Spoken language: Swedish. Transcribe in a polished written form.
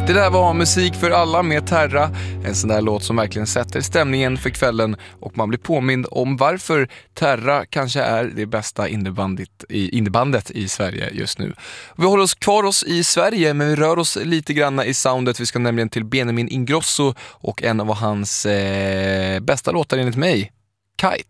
Det där var musik för alla med Terra. En sån där låt som verkligen sätter stämningen för kvällen och man blir påmind om varför Terra kanske är det bästa innebandet i Sverige just nu. Vi håller oss kvar i Sverige, men vi rör oss lite grann i soundet. Vi ska nämligen till Benjamin Ingrosso och en av hans bästa låtar enligt mig, Kite.